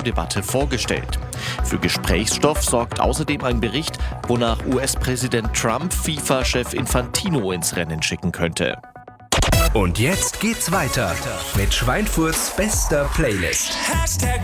TV-Debatte vorgestellt. Für Gesprächsstoff sorgt außerdem ein Bericht, wonach US-Präsident Trump FIFA-Chef Infantino ins Rennen schicken könnte. Und jetzt geht's weiter mit Schweinfurts bester Playlist.